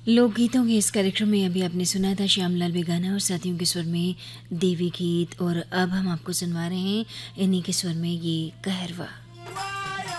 लोकगीतों के इस कार्यक्रम में अभी आपने सुना था श्यामलाल बेगाना और साथियों के स्वर में देवी गीत। और अब हम आपको सुनवा रहे हैं इन्हीं के स्वर में ये कहरवा।